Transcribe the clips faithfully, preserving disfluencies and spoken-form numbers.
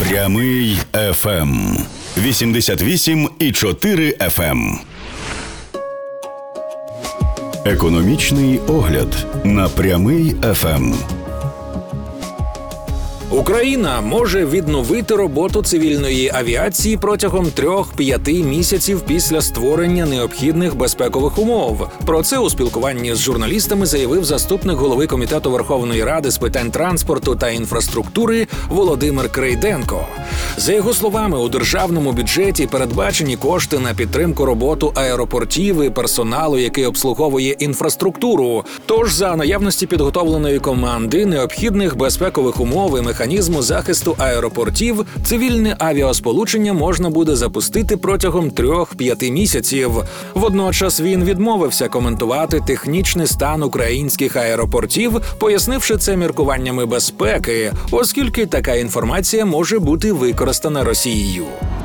Прямий еф ем. вісімдесят вісім і чотири еф ем. Економічний огляд на Прямий еф ем. Україна може відновити роботу цивільної авіації протягом трьох-п'яти місяців після створення необхідних безпекових умов. Про це у спілкуванні з журналістами заявив заступник голови Комітету Верховної Ради з питань транспорту та інфраструктури Володимир Крейденко. За його словами, у державному бюджеті передбачені кошти на підтримку роботи аеропортів і персоналу, який обслуговує інфраструктуру. Тож, за наявності підготовленої команди, необхідних безпекових умов і механізму захисту аеропортів, цивільне авіасполучення можна буде запустити протягом трьох-п'яти місяців. Водночас він відмовився коментувати технічний стан українських аеропортів, пояснивши це міркуваннями безпеки, оскільки така інформація може бути використана Росією.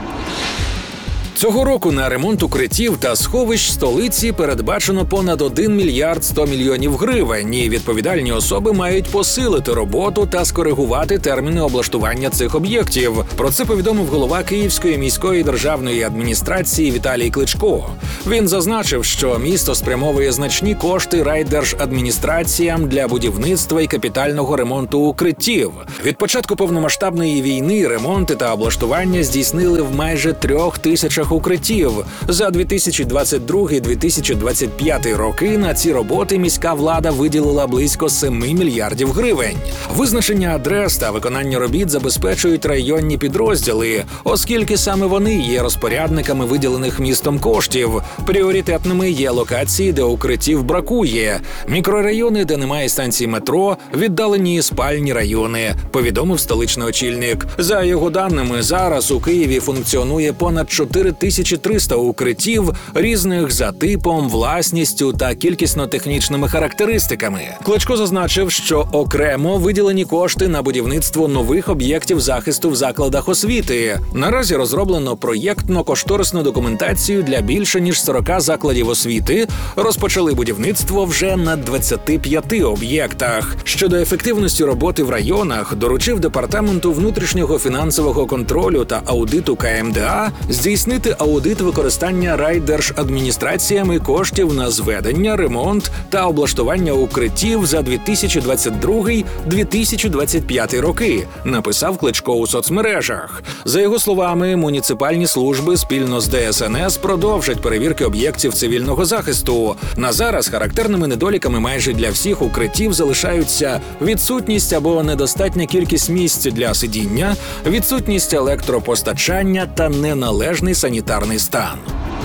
Цього року на ремонт укриттів та сховищ столиці передбачено понад один мільярд сто мільйонів гривень, і відповідальні особи мають посилити роботу та скоригувати терміни облаштування цих об'єктів. Про це повідомив голова Київської міської державної адміністрації Віталій Кличко. Він зазначив, що місто спрямовує значні кошти райдержадміністраціям для будівництва і капітального ремонту укриттів. Від початку повномасштабної війни ремонти та облаштування здійснили в майже трьох тисячах укриттів. За дві тисячі двадцять другий - дві тисячі двадцять п'ятий роки на ці роботи міська влада виділила близько семи мільярдів гривень. Визначення адрес та виконання робіт забезпечують районні підрозділи, оскільки саме вони є розпорядниками виділених містом коштів. Пріоритетними є локації, де укриттів бракує, мікрорайони, де немає станцій метро, віддалені спальні райони, повідомив столичний очільник. За його даними, зараз у Києві функціонує понад чотири тисячі триста укриттів різних за типом, власністю та кількісно-технічними характеристиками. Кличко зазначив, що окремо виділені кошти на будівництво нових об'єктів захисту в закладах освіти. Наразі розроблено проєктно-кошторисну документацію для більше ніж сорока закладів освіти. Розпочали будівництво вже на двадцяти п'яти об'єктах. Щодо ефективності роботи в районах, доручив Департаменту внутрішнього фінансового контролю та аудиту Ка Ем Де А здійснити аудит використання райдержадміністраціями коштів на зведення, ремонт та облаштування укриттів за дві тисячі двадцять другий - дві тисячі двадцять п'ятий роки, написав Кличко у соцмережах. За його словами, муніципальні служби спільно з Де Ес Ен Ес продовжать перевірки об'єктів цивільного захисту. На зараз характерними недоліками майже для всіх укриттів залишаються відсутність або недостатня кількість місць для сидіння, відсутність електропостачання та неналежний санітарний стан.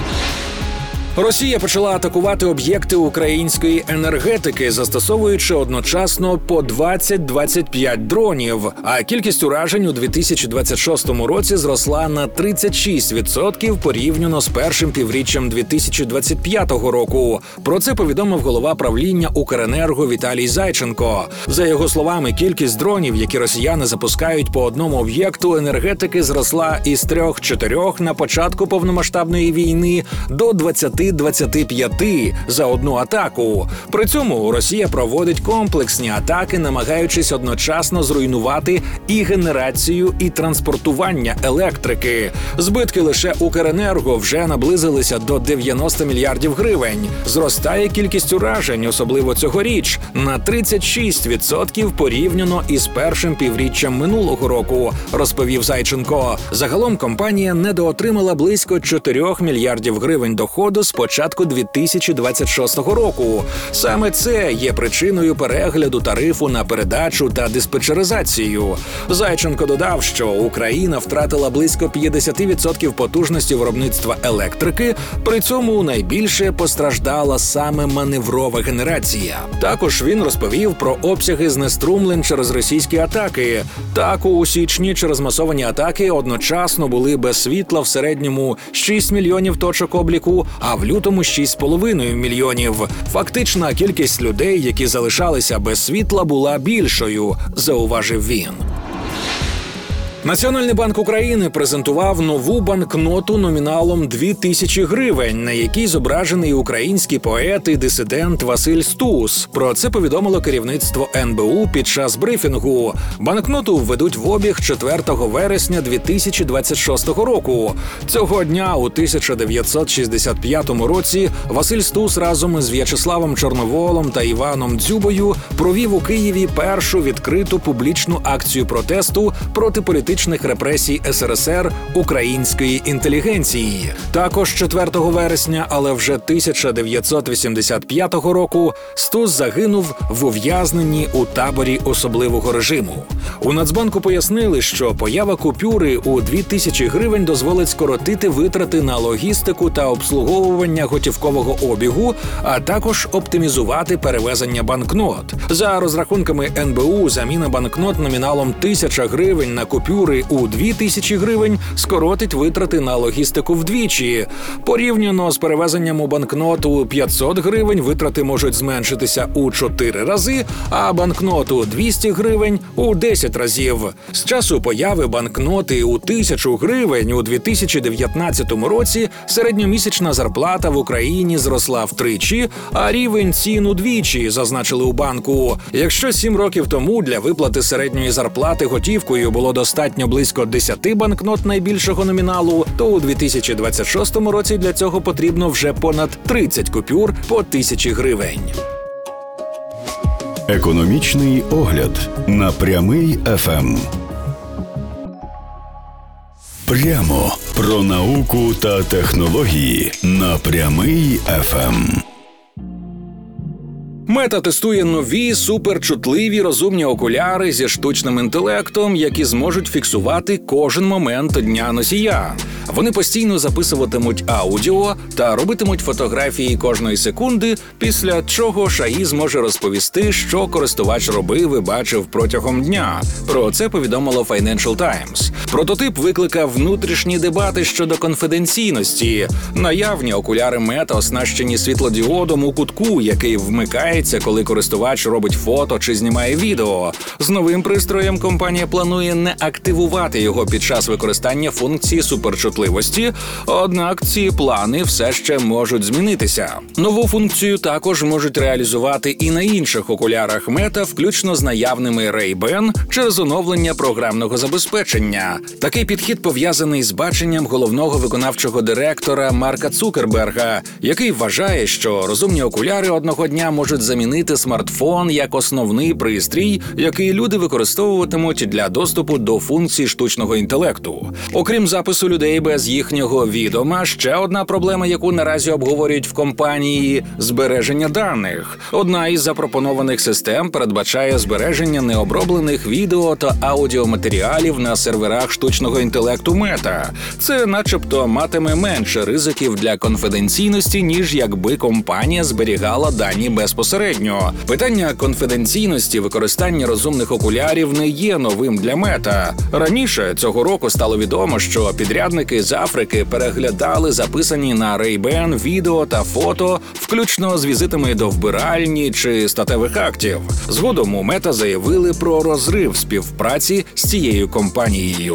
Росія почала атакувати об'єкти української енергетики, застосовуючи одночасно по двадцять - двадцять п'ять дронів, а кількість уражень у дві тисячі двадцять шостому році зросла на тридцять шість відсотків порівняно з першим півріччям дві тисячі двадцять п'ятого року. Про це повідомив голова правління Укренерго Віталій Зайченко. За його словами, кількість дронів, які росіяни запускають по одному об'єкту енергетики, зросла із трьох-чотирьох на початку повномасштабної війни до двадцяти - двадцяти п'яти за одну атаку. При цьому Росія проводить комплексні атаки, намагаючись одночасно зруйнувати і генерацію, і транспортування електрики. Збитки лише Укренерго вже наблизилися до дев'яноста мільярдів гривень. Зростає кількість уражень, особливо цьогоріч, на тридцять шість відсотків порівняно із першим півріччям минулого року, розповів Зайченко. Загалом компанія недоотримала близько чотирьох мільярдів гривень доходу з початку дві тисячі двадцять шостого року. Саме це є причиною перегляду тарифу на передачу та диспетчеризацію. Зайченко додав, що Україна втратила близько п'ятдесят відсотків потужності виробництва електрики, при цьому найбільше постраждала саме маневрова генерація. Також він розповів про обсяги знеструмлень через російські атаки. Так, у січні через масовані атаки одночасно були без світла в середньому шість мільйонів точок обліку, а в лютому шість з половиною мільйонів. Фактична кількість людей, які залишалися без світла, була більшою, зауважив він. Національний банк України презентував нову банкноту номіналом дві тисячі гривень, на якій зображений український поет і дисидент Василь Стус. Про це повідомило керівництво ен бе у під час брифінгу. Банкноту введуть в обіг четвертого вересня дві тисячі двадцять шостого року. Цього дня у тисяча дев'ятсот шістдесят п'ятому році Василь Стус разом із В'ячеславом Чорноволом та Іваном Дзюбою провів у Києві першу відкриту публічну акцію протесту проти політичних репресій ес ер ес ер української інтелігенції. Також четвертого вересня, але вже тисяча дев'ятсот вісімдесят п'ятого року, Стус загинув в ув'язненні у таборі особливого режиму. У Нацбанку пояснили, що поява купюри у дві тисячі гривень дозволить скоротити витрати на логістику та обслуговування готівкового обігу, а також оптимізувати перевезення банкнот. За розрахунками ен бе у, заміна банкнот номіналом тисяча гривень на купюри у дві тисячі гривень скоротить витрати на логістику вдвічі. Порівняно з перевезенням у банкнот у п'ятсот гривень витрати можуть зменшитися у чотири рази, а банкноту двісті гривень – у десять разів. З часу появи банкноти у тисячу гривень у дві тисячі дев'ятнадцятому році середньомісячна зарплата в Україні зросла втричі, а рівень цін удвічі, зазначили у банку. Якщо сім років тому для виплати середньої зарплати готівкою було достатньо близько десяти банкнот найбільшого номіналу, то у дві тисячі двадцять шостому році для цього потрібно вже понад тридцять купюр по тисячі гривень. Економічний огляд на Прямий еф ем. Прямо про науку та технології на Прямий еф ем. Мета тестує нові суперчутливі розумні окуляри зі штучним інтелектом, які зможуть фіксувати кожен момент дня носія. Вони постійно записуватимуть аудіо та робитимуть фотографії кожної секунди, після чого ШАІ зможе розповісти, що користувач робив і бачив протягом дня. Про це повідомило Financial Times. Прототип викликав внутрішні дебати щодо конфіденційності. Наявні окуляри Мета оснащені світлодіодом у кутку, який вмикається, коли користувач робить фото чи знімає відео. З новим пристроєм компанія планує не активувати його під час використання функції суперчутливості, однак ці плани все ще можуть змінитися. Нову функцію також можуть реалізувати і на інших окулярах Мета, включно з наявними Ray-Ban, через оновлення програмного забезпечення. Такий підхід пов'язаний з баченням головного виконавчого директора Марка Цукерберга, який вважає, що розумні окуляри одного дня можуть замінити смартфон як основний пристрій, який люди використовуватимуть для доступу до функцій штучного інтелекту. Окрім запису людей без їхнього відома, ще одна проблема, яку наразі обговорюють в компанії – збереження даних. Одна із запропонованих систем передбачає збереження необроблених відео та аудіоматеріалів на серверах штучного інтелекту Мета. Це начебто матиме менше ризиків для конфіденційності, ніж якби компанія зберігала дані безпосередньо. Питання конфіденційності використання розумних окулярів не є новим для Мета. Раніше цього року стало відомо, що підрядники з Африки переглядали записані на Ray-Ban відео та фото, включно з візитами до вбиральні чи статевих актів. Згодом у Мета заявили про розрив співпраці з цією компанією.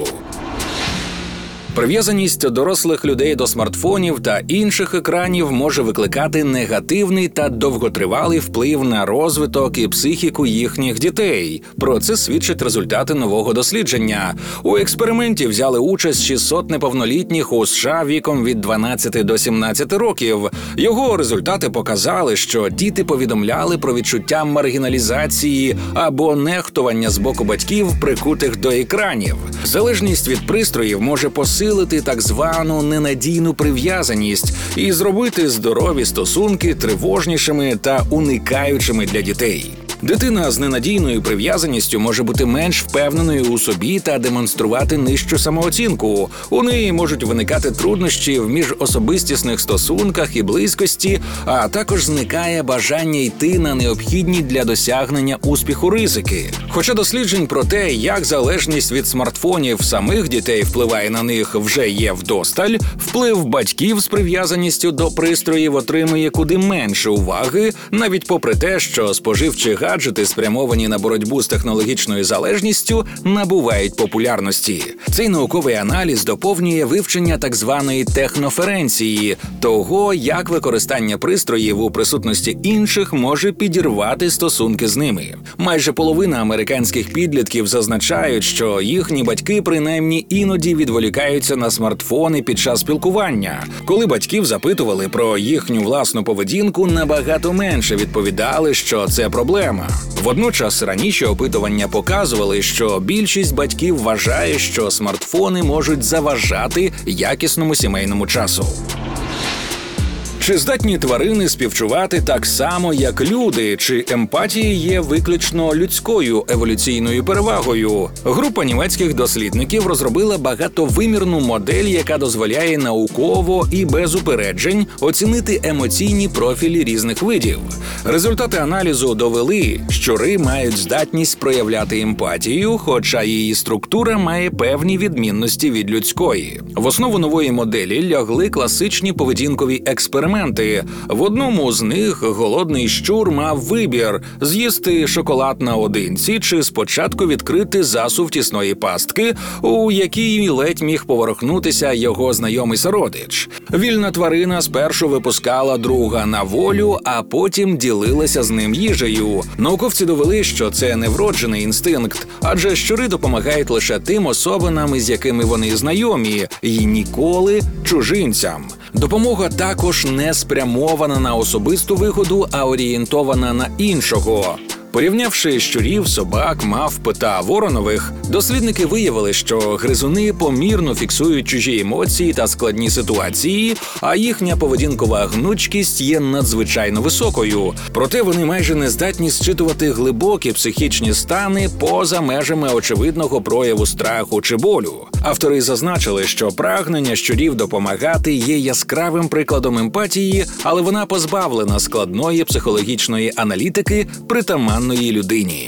Прив'язаність дорослих людей до смартфонів та інших екранів може викликати негативний та довготривалий вплив на розвиток і психіку їхніх дітей. Про це свідчать результати нового дослідження. У експерименті взяли участь шістсот неповнолітніх у США віком від дванадцяти до сімнадцяти років. Його результати показали, що діти повідомляли про відчуття маргіналізації або нехтування з боку батьків, прикутих до екранів. Залежність від пристроїв може посилити Посилити так звану ненадійну прив'язаність і зробити здорові стосунки тривожнішими та уникаючими для дітей. Дитина з ненадійною прив'язаністю може бути менш впевненою у собі та демонструвати нижчу самооцінку. У неї можуть виникати труднощі в міжособистісних стосунках і близькості, а також зникає бажання йти на необхідні для досягнення успіху ризики. Хоча досліджень про те, як залежність від смартфонів самих дітей впливає на них, вже є вдосталь, вплив батьків з прив'язаністю до пристроїв отримує куди менше уваги, навіть попри те, що споживчий газ гаджети, спрямовані на боротьбу з технологічною залежністю, набувають популярності. Цей науковий аналіз доповнює вивчення так званої техноференції – того, як використання пристроїв у присутності інших може підірвати стосунки з ними. Майже половина американських підлітків зазначають, що їхні батьки принаймні іноді відволікаються на смартфони під час спілкування. Коли батьків запитували про їхню власну поведінку, набагато менше відповідали, що це проблема. Водночас раніше опитування показували, що більшість батьків вважає, що смартфони можуть заважати якісному сімейному часу. Чи здатні тварини співчувати так само, як люди? Чи емпатія є виключно людською еволюційною перевагою? Група німецьких дослідників розробила багатовимірну модель, яка дозволяє науково і без упереджень оцінити емоційні профілі різних видів. Результати аналізу довели, щури мають здатність проявляти емпатію, хоча її структура має певні відмінності від людської. В основу нової моделі лягли класичні поведінкові експерименти. В одному з них голодний щур мав вибір – з'їсти шоколад наодинці чи спочатку відкрити засув тісної пастки, у якій ледь міг поворухнутися його знайомий сородич. Вільна тварина спершу випускала друга на волю, а потім ділилася з ним їжею. Науковці довели, що це не вроджений інстинкт, адже щури допомагають лише тим особинам, із якими вони знайомі, і ніколи чужинцям. Допомога також не спрямована на особисту вигоду, а орієнтована на іншого. Порівнявши щурів, собак, мавп та воронових, дослідники виявили, що гризуни помірно фіксують чужі емоції та складні ситуації, а їхня поведінкова гнучкість є надзвичайно високою. Проте вони майже не здатні зчитувати глибокі психічні стани поза межами очевидного прояву страху чи болю. Автори зазначили, що прагнення щурів допомагати є яскравим прикладом емпатії, але вона позбавлена складної психологічної аналітики, притаманної людині.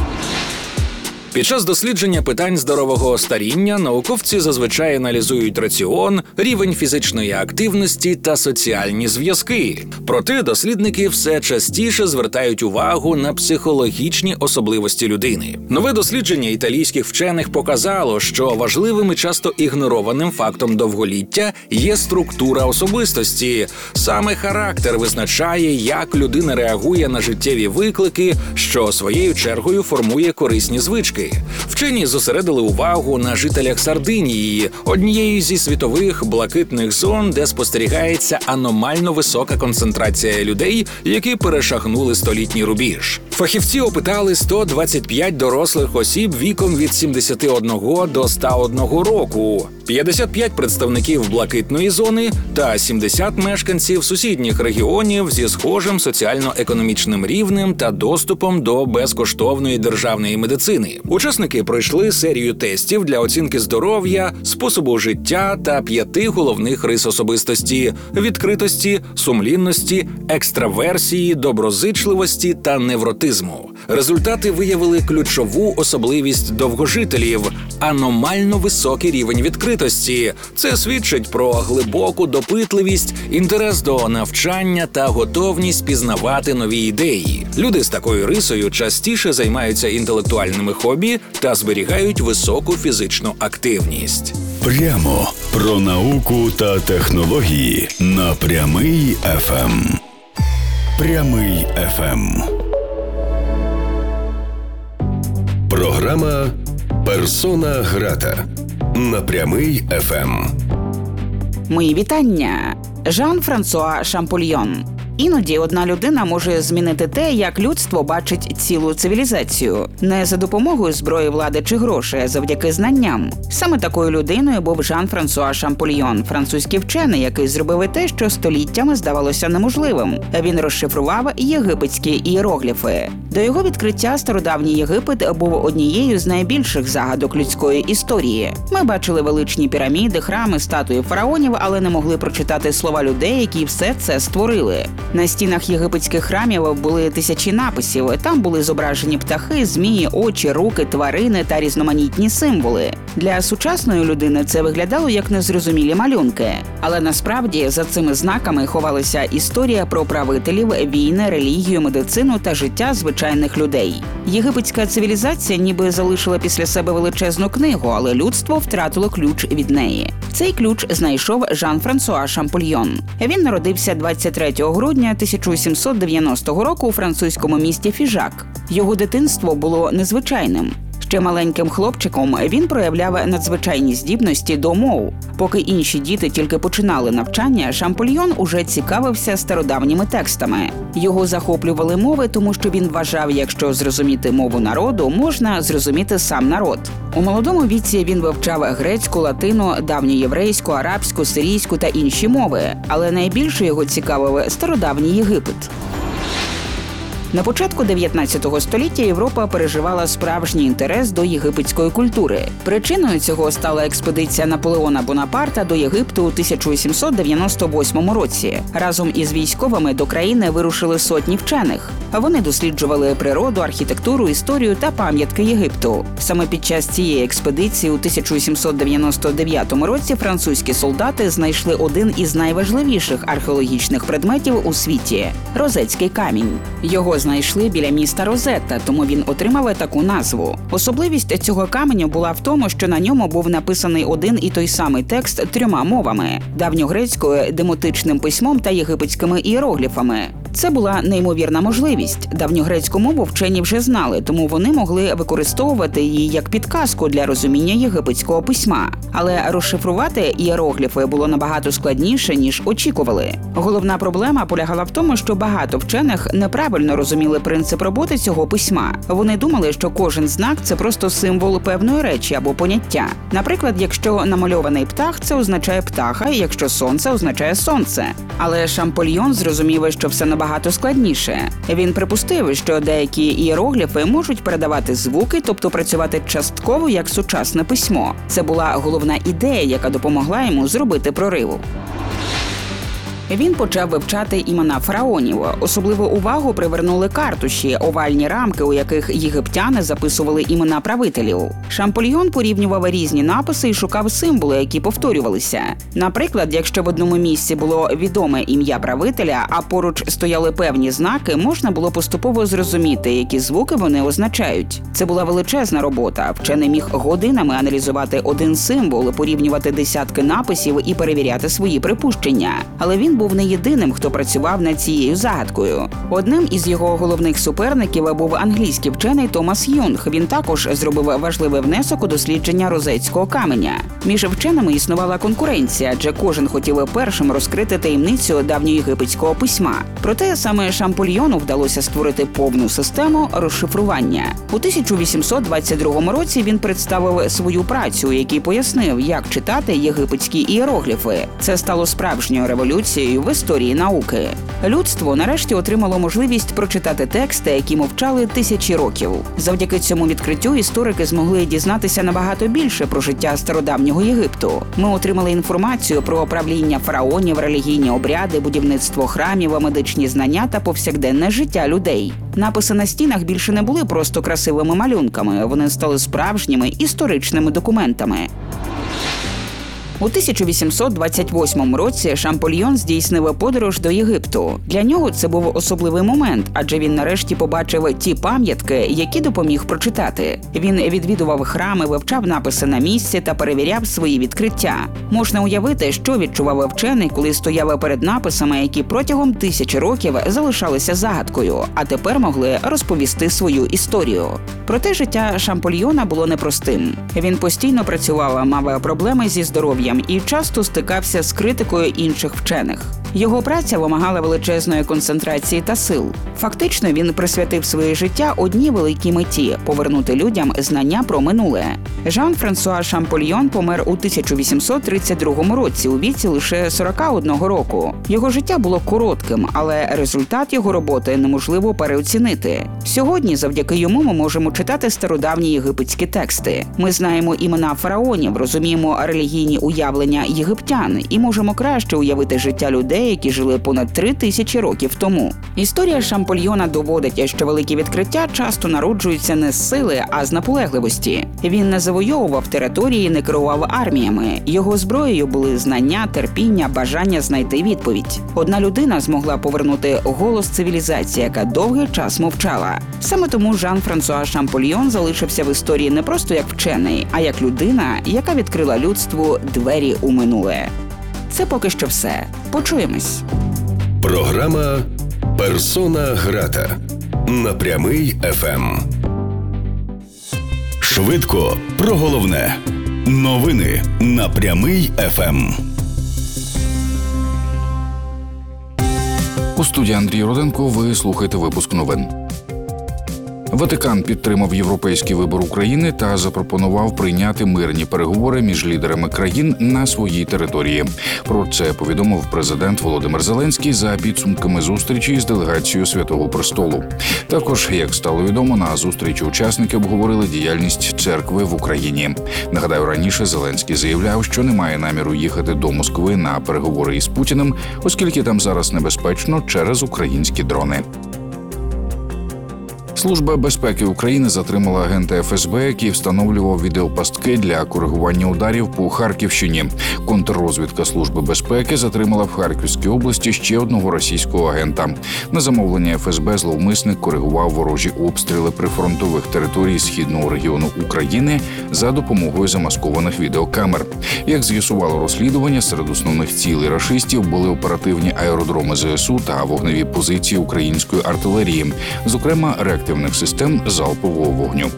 Під час дослідження питань здорового старіння науковці зазвичай аналізують раціон, рівень фізичної активності та соціальні зв'язки. Проте дослідники все частіше звертають увагу на психологічні особливості людини. Нове дослідження італійських вчених показало, що важливим і часто ігнорованим фактом довголіття є структура особистості. Саме характер визначає, як людина реагує на життєві виклики, що своєю чергою формує корисні звички. Вчені зосередили увагу на жителях Сардинії, однієї зі світових блакитних зон, де спостерігається аномально висока концентрація людей, які перешагнули столітній рубіж. Фахівці опитали сто двадцять п'ять дорослих осіб віком від сімдесяти одного до ста одного року, п'ятдесят п'ять представників блакитної зони та сімдесят мешканців сусідніх регіонів зі схожим соціально-економічним рівнем та доступом до безкоштовної державної медицини. Учасники пройшли серію тестів для оцінки здоров'я, способу життя та п'яти головних рис особистості – відкритості, сумлінності, екстраверсії, доброзичливості та невротизму. Результати виявили ключову особливість довгожителів – аномально високий рівень відкритості. Це свідчить про глибоку допитливість, інтерес до навчання та готовність пізнавати нові ідеї. Люди з такою рисою частіше займаються інтелектуальними хобі та зберігають високу фізичну активність. Прямо про науку та технології на Прямий еф ем. Прямий еф ем. Програма «Персона грата» на Прямий еф ем. Мої вітання. Жан-Франсуа Шампольйон. Іноді одна людина може змінити те, як людство бачить цілу цивілізацію. Не за допомогою зброї, влади чи грошей, а завдяки знанням. Саме такою людиною був Жан-Франсуа Шампольйон, французький вчений, який зробив і те, що століттями здавалося неможливим. Він розшифрував єгипетські ієрогліфи. До його відкриття стародавній Єгипет був однією з найбільших загадок людської історії. Ми бачили величні піраміди, храми, статуї фараонів, але не могли прочитати слова людей, які все це створили. На стінах єгипетських храмів були тисячі написів. Там були зображені птахи, змії, очі, руки, тварини та різноманітні символи. Для сучасної людини це виглядало як незрозумілі малюнки. Але насправді за цими знаками ховалася історія про правителів, війни, релігію, медицину та життя звичайних людей. Єгипетська цивілізація ніби залишила після себе величезну книгу, але людство втратило ключ від неї. Цей ключ знайшов Жан-Франсуа Шампольйон. Він народився двадцять третього грудня тисяча сімсот дев'яностого року у французькому місті Фіжак. Його дитинство було незвичайним. Ще маленьким хлопчиком він проявляв надзвичайні здібності до мов. Поки інші діти тільки починали навчання, Шампольйон уже цікавився стародавніми текстами. Його захоплювали мови, тому що він вважав, якщо зрозуміти мову народу, можна зрозуміти сам народ. У молодому віці він вивчав грецьку, латину, давньоєврейську, арабську, сирійську та інші мови, але найбільше його цікавив стародавній Єгипет. На початку дев'ятнадцятого століття Європа переживала справжній інтерес до єгипетської культури. Причиною цього стала експедиція Наполеона Бонапарта до Єгипту у тисяча сімсот дев'яносто восьмому році. Разом із військовими до країни вирушили сотні вчених. Вони досліджували природу, архітектуру, історію та пам'ятки Єгипту. Саме під час цієї експедиції у тисяча сімсот дев'яносто дев'ятому році французькі солдати знайшли один із найважливіших археологічних предметів у світі – Розетський камінь. Його знайшли біля міста Розетта, тому він отримав таку назву. Особливість цього каменю була в тому, що на ньому був написаний один і той самий текст трьома мовами – давньогрецькою, демотичним письмом та єгипетськими іерогліфами. Це була неймовірна можливість. Давньогрецьку мову вчені вже знали, тому вони могли використовувати її як підказку для розуміння єгипетського письма. Але розшифрувати іерогліфи було набагато складніше, ніж очікували. Головна проблема полягала в тому, що багато вчених неправильно розуміли принцип роботи цього письма. Вони думали, що кожен знак – це просто символ певної речі або поняття. Наприклад, якщо намальований птах – це означає птаха, і якщо сонце – означає сонце. Але Шампольйон зрозумів, що все набагато складніше. Він припустив, що деякі іерогліфи можуть передавати звуки, тобто працювати частково як сучасне письмо. Це була головна ідея, яка допомогла йому зробити прорив. Він почав вивчати імена фараонів. Особливу увагу привернули картуші, овальні рамки, у яких єгиптяни записували імена правителів. Шампольйон порівнював різні написи і шукав символи, які повторювалися. Наприклад, якщо в одному місці було відоме ім'я правителя, а поруч стояли певні знаки, можна було поступово зрозуміти, які звуки вони означають. Це була величезна робота. Вчений міг годинами аналізувати один символ, порівнювати десятки написів і перевіряти свої припущення. Але він був не єдиним, хто працював над цією загадкою. Одним із його головних суперників був англійський вчений Томас Юнг. Він також зробив важливий внесок у дослідження розетського каменя. Між вченими існувала конкуренція, адже кожен хотів першим розкрити таємницю давньоєгипетського письма. Проте саме Шампольйону вдалося створити повну систему розшифрування. У тисяча вісімсот двадцять другому році він представив свою працю, у якій пояснив, як читати єгипетські іерогліфи. Це стало справжньою революцією в історії науки. Людство нарешті отримало можливість прочитати тексти, які мовчали тисячі років. Завдяки цьому відкриттю історики змогли дізнатися набагато більше про життя стародавнього Єгипту. Ми отримали інформацію про правління фараонів, релігійні обряди, будівництво храмів, медичні знання та повсякденне життя людей. Написи на стінах більше не були просто красивими малюнками, вони стали справжніми історичними документами. У тисяча вісімсот двадцять восьмому році Шампольйон здійснив подорож до Єгипту. Для нього це був особливий момент, адже він нарешті побачив ті пам'ятки, які допоміг прочитати. Він відвідував храми, вивчав написи на місці та перевіряв свої відкриття. Можна уявити, що відчував вчений, коли стояв перед написами, які протягом тисячі років залишалися загадкою, а тепер могли розповісти свою історію. Проте життя Шампольйона було непростим. Він постійно працював, мав проблеми зі здоров'ям і часто стикався з критикою інших вчених. Його праця вимагала величезної концентрації та сил. Фактично, він присвятив своє життя одній великій меті – повернути людям знання про минуле. Жан-Франсуа Шампольйон помер у тисяча вісімсот тридцять другому році у віці лише сорока одного року. Його життя було коротким, але результат його роботи неможливо переоцінити. Сьогодні завдяки йому ми можемо читати стародавні єгипетські тексти. Ми знаємо імена фараонів, розуміємо релігійні уявлення єгиптян і можемо краще уявити життя людей, людей, які жили понад три тисячі років тому. Історія Шампольйона доводить, що великі відкриття часто народжуються не з сили, а з наполегливості. Він не завойовував території, не керував арміями. Його зброєю були знання, терпіння, бажання знайти відповідь. Одна людина змогла повернути голос цивілізації, яка довгий час мовчала. Саме тому Жан-Франсуа Шампольйон залишився в історії не просто як вчений, а як людина, яка відкрила людству двері у минуле. Це поки що все. Почуємось. Програма «Персона грата» на Прямий еф ем. Швидко про головне. Новини на Прямий еф ем. У студії Андрій Руденко ви слухаєте випуск новин. Ватикан підтримав європейський вибір України та запропонував прийняти мирні переговори між лідерами країн на своїй території. Про це повідомив президент Володимир Зеленський за підсумками зустрічі з делегацією Святого Престолу. Також, як стало відомо, на зустрічі учасники обговорили діяльність церкви в Україні. Нагадаю, раніше Зеленський заявляв, що не має наміру їхати до Москви на переговори із Путіним, оскільки там зараз небезпечно через українські дрони. Служба безпеки України затримала агента еф ес бе, який встановлював відеопастки для коригування ударів по Харківщині. Контррозвідка Служби безпеки затримала в Харківській області ще одного російського агента. На замовлення еф ес бе зловмисник коригував ворожі обстріли прифронтових територій східного регіону України за допомогою замаскованих відеокамер. Як з'ясувало розслідування, серед основних цілей рашистів були оперативні аеродроми зе ес у та вогневі позиції української артилерії, зокрема реактивних систем залпового вогню.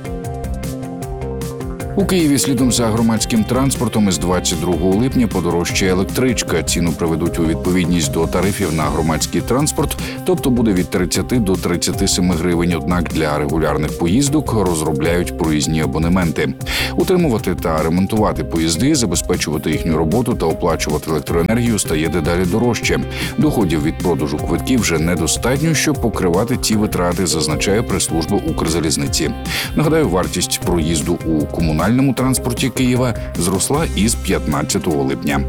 У Києві слідом за громадським транспортом із двадцять другого липня подорожчає електричка. Ціну приведуть у відповідність до тарифів на громадський транспорт, тобто буде від тридцяти до тридцяти семи гривень. Однак для регулярних поїздок розробляють проїзні абонементи. Утримувати та ремонтувати поїзди, забезпечувати їхню роботу та оплачувати електроенергію стає дедалі дорожче. Доходів від продажу квитків вже недостатньо, щоб покривати ці витрати, зазначає прес-служба Укрзалізниці. Нагадаю, вартість проїзду у комунальному В транспорті Києва зросла із п'ятнадцятого липня.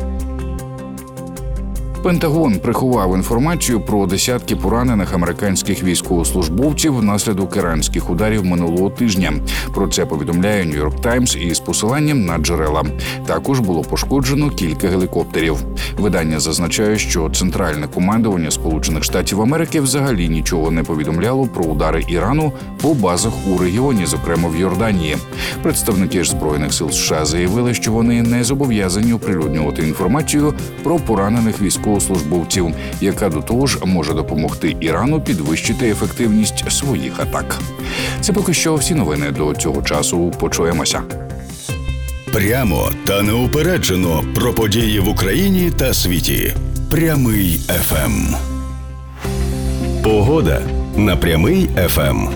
Пентагон приховав інформацію про десятки поранених американських військовослужбовців внаслідок іранських ударів минулого тижня. Про це повідомляє Нью-Йорк Таймс із посиланням на джерела. Також було пошкоджено кілька гелікоптерів. Видання зазначає, що Центральне командування Сполучених Штатів Америки взагалі нічого не повідомляло про удари Ірану по базах у регіоні, зокрема в Йорданії. Представники ж Збройних сил США заявили, що вони не зобов'язані оприлюднювати інформацію про поранених військовослужбовців, яка до того ж може допомогти Ірану підвищити ефективність своїх атак. Це поки що всі новини до цього часу. Почуємося. Прямо та неупереджено про події в Україні та світі. Прямий еф ем. Погода на Прямий еф ем.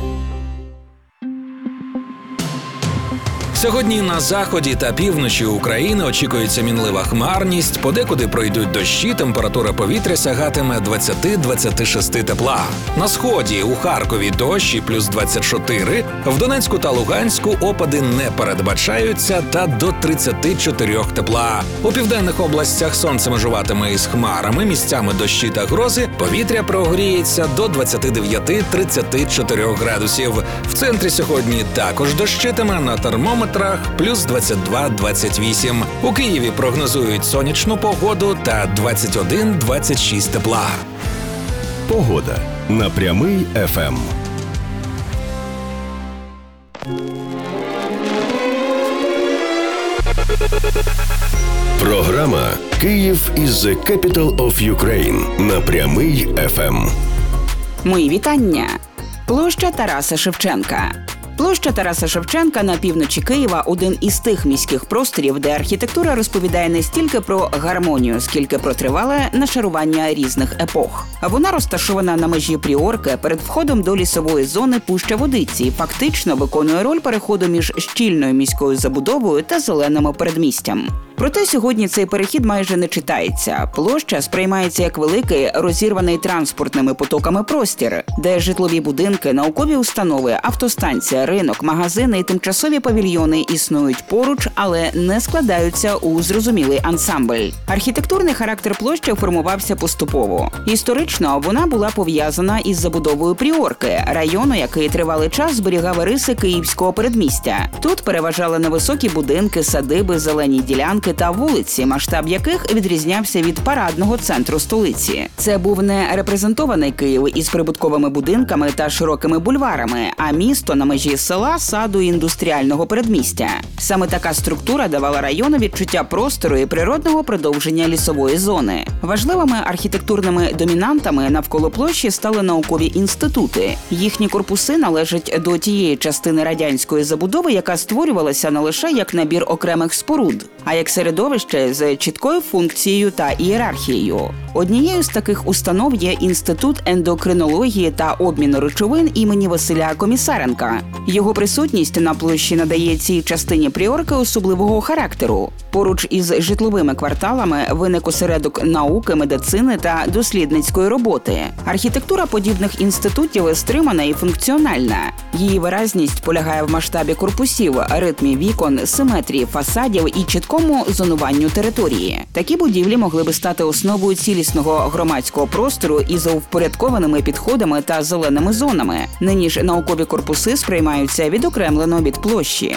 Сьогодні на заході та півночі України очікується мінлива хмарність, подекуди пройдуть дощі, температура повітря сягатиме двадцять-двадцять шість тепла. На сході у Харкові дощі плюс двадцять чотири, в Донецьку та Луганську опади не передбачаються та до тридцять чотири тепла. У південних областях сонце межуватиме із хмарами, місцями дощі та грози, повітря прогріється до двадцять дев'ять - тридцять чотири градусів. В центрі сьогодні також дощитиме, на термометрах плюс двадцять два - двадцять вісім. У Києві прогнозують сонячну погоду та двадцять один - двадцять шість тепла. Погода на Прямий еф ем. Програма «Київ is the capital of Ukraine» на Прямий еф ем. Мої вітання. Площа Тараса Шевченка. Площа Тараса Шевченка на півночі Києва – один із тих міських просторів, де архітектура розповідає не стільки про гармонію, скільки про тривале нашарування різних епох. Вона розташована на межі Пріорки перед входом до лісової зони Пуща Водиці і фактично виконує роль переходу між щільною міською забудовою та зеленим передмістям. Проте сьогодні цей перехід майже не читається. Площа сприймається як великий, розірваний транспортними потоками простір, де житлові будинки, наукові установи, автостанція, ринок, магазини і тимчасові павільйони існують поруч, але не складаються у зрозумілий ансамбль. Архітектурний характер площі формувався поступово. Історично вона була пов'язана із забудовою Пріорки, району, який тривалий час зберігав риси київського передмістя. Тут переважали невисокі будинки, садиби, зелені ділянки та вулиці, масштаб яких відрізнявся від парадного центру столиці. Це був не репрезентований Київ із прибутковими будинками та широкими бульварами, а місто на межі села, саду і індустріального передмістя. Саме така структура давала району відчуття простору і природного продовження лісової зони. Важливими архітектурними домінантами навколо площі стали наукові інститути. Їхні корпуси належать до тієї частини радянської забудови, яка створювалася не лише як набір окремих споруд, а як середовище з чіткою функцією та ієрархією. Однією з таких установ є Інститут ендокринології та обміну речовин імені Василя Комісаренка. Його присутність на площі надає цій частині Пріорки особливого характеру. Поруч із житловими кварталами виник осередок науки, медицини та дослідницької роботи. Архітектура подібних інститутів стримана і функціональна. Її виразність полягає в масштабі корпусів, ритмі вікон, симетрії фасадів і чіткому зонуванню території. Такі будівлі могли би стати основою цілісного громадського простору із впорядкованими підходами та зеленими зонами. Нині ж наукові корпуси сприймаються відокремлено від площі.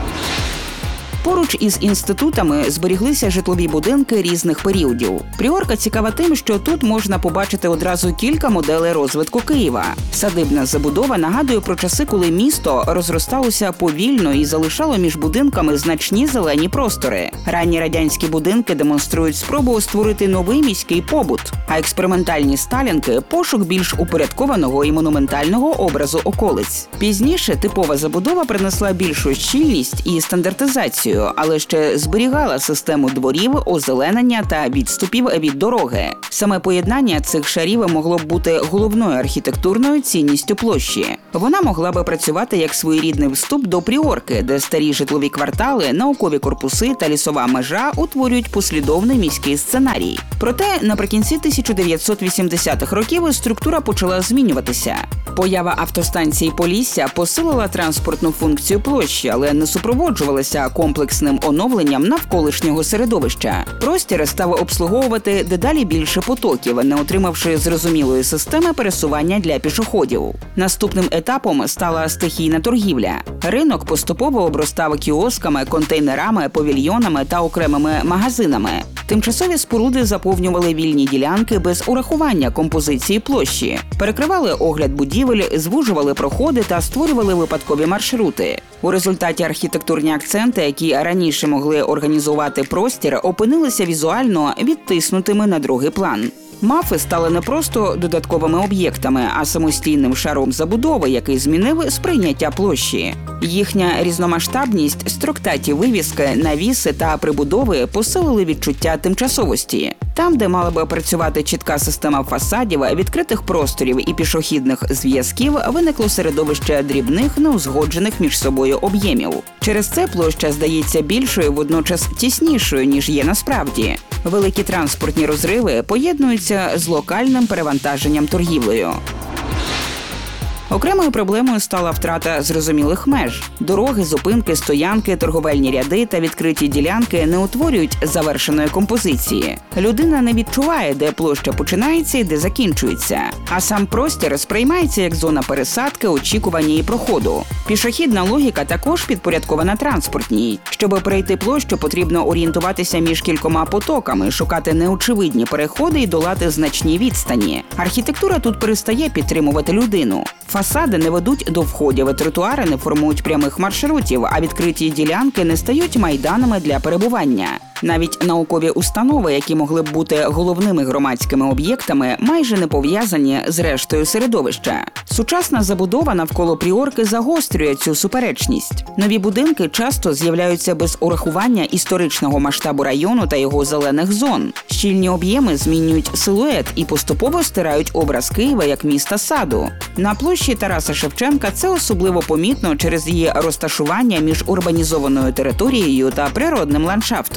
Поруч із інститутами зберіглися житлові будинки різних періодів. Пріорка цікава тим, що тут можна побачити одразу кілька моделей розвитку Києва. Садибна забудова нагадує про часи, коли місто розросталося повільно і залишало між будинками значні зелені простори. Ранні радянські будинки демонструють спробу створити новий міський побут, а експериментальні сталінки – пошук більш упорядкованого і монументального образу околиць. Пізніше типова забудова принесла більшу щільність і стандартизацію, але ще зберігала систему дворів, озеленення та відступів від дороги. Саме поєднання цих шарів могло б бути головною архітектурною цінністю площі. Вона могла би працювати як своєрідний вступ до Пріорки, де старі житлові квартали, наукові корпуси та лісова межа утворюють послідовний міський сценарій. Проте наприкінці тисяча дев'ятсот вісімдесятих років структура почала змінюватися. Поява автостанції Полісся посилила транспортну функцію площі, але не супроводжувалася комплексним оновленням навколишнього середовища. Простір став обслуговувати дедалі більше потоків, не отримавши зрозумілої системи пересування для пішоходів. Наступним етапом стала стихійна торгівля. Ринок поступово обростав кіосками, контейнерами, павільйонами та окремими магазинами. Тимчасові споруди заповнювали вільні ділянки без урахування композиції площі, перекривали огляд будівель, звужували проходи та створювали випадкові маршрути. У результаті архітектурні акценти, які раніше могли організувати простір, опинилися візуально відтиснутими на другий план. Мафи стали не просто додатковими об'єктами, а самостійним шаром забудови, який змінив сприйняття площі. Їхня різномасштабність, строктаті вивіски, навіси та прибудови посилили відчуття тимчасовості. Там, де мала би працювати чітка система фасадів, відкритих просторів і пішохідних зв'язків, виникло середовище дрібних, неузгоджених між собою об'ємів. Через це площа здається більшою, водночас тіснішою, ніж є насправді. Великі транспортні розриви поєднуються з локальним перевантаженням торгівлею. Окремою проблемою стала втрата зрозумілих меж. Дороги, зупинки, стоянки, торговельні ряди та відкриті ділянки не утворюють завершеної композиції. Людина не відчуває, де площа починається і де закінчується. А сам простір сприймається як зона пересадки, очікування і проходу. Пішохідна логіка також підпорядкована транспортній. Щоб перейти площу, потрібно орієнтуватися між кількома потоками, шукати неочевидні переходи і долати значні відстані. Архітектура тут перестає підтримувати людину. Фасади не ведуть до входів, тротуари не формують прямих маршрутів, а відкриті ділянки не стають майданами для перебування. Навіть наукові установи, які могли б бути головними громадськими об'єктами, майже не пов'язані з рештою середовища. Сучасна забудова навколо Пріорки загострює цю суперечність. Нові будинки часто з'являються без урахування історичного масштабу району та його зелених зон. Щільні об'єми змінюють силует і поступово стирають образ Києва як міста саду. На площі Тараса Шевченка це особливо помітно через її розташування між урбанізованою територією та природним ландшафтом.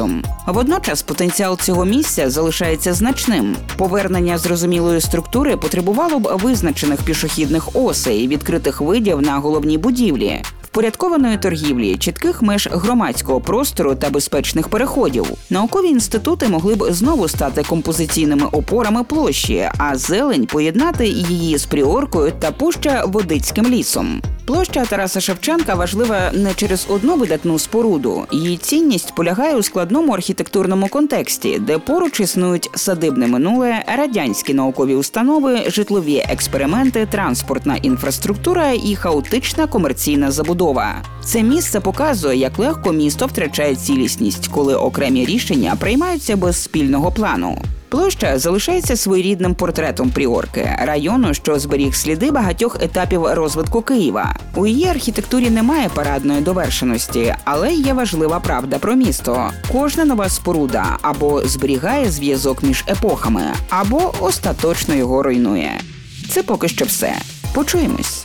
Водночас потенціал цього місця залишається значним. Повернення зрозумілої структури потребувало б визначених пішохідних осей, відкритих видів на головній будівлі, впорядкованої торгівлі, чітких меж громадського простору та безпечних переходів. Наукові інститути могли б знову стати композиційними опорами площі, а зелень поєднати її з Пріоркою та Пуща-Водицьким лісом. Площа Тараса Шевченка важлива не через одну видатну споруду. Її цінність полягає у складному архітектурному контексті, де поруч існують садибне минуле, радянські наукові установи, житлові експерименти, транспортна інфраструктура і хаотична комерційна забудова. Це місце показує, як легко місто втрачає цілісність, коли окремі рішення приймаються без спільного плану. Площа залишається своєрідним портретом Пріорки, району, що зберіг сліди багатьох етапів розвитку Києва. У її архітектурі немає парадної довершеності, але є важлива правда про місто. Кожна нова споруда або зберігає зв'язок між епохами, або остаточно його руйнує. Це поки що все. Почуємось.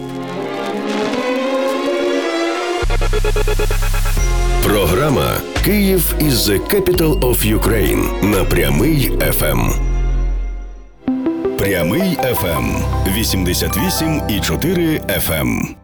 Програма «Київ is the capital of Ukraine» на Прямий еф ем. Прямий еф ем. вісімдесят вісім і чотири еф ем.